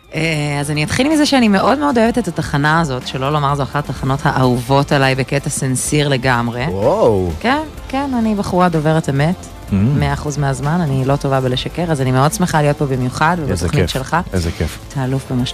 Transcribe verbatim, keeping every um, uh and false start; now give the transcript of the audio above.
אז אני אתחיל מזה שאני מאוד מאוד אוהבת את התחנה הזאת, שלא לומר זו אחת התחנות האהובות עליי בקטע סנסיר לגמרי. וואו. כן, כן, אני בחורה דוברת אמת, מאה אחוז מהזמן, אני לא טובה בלשקר, אז אני מאוד שמחה להיות פה במיוחד, ובתוכנית שלך. איזה כיף. תאלוף במה